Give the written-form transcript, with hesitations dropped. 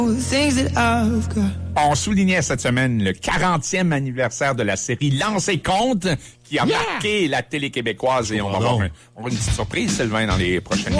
On soulignait cette semaine le 40e anniversaire de la série Lancez compte qui a marqué la télé québécoise et on va avoir une petite surprise, Sylvain, dans les prochaines minutes.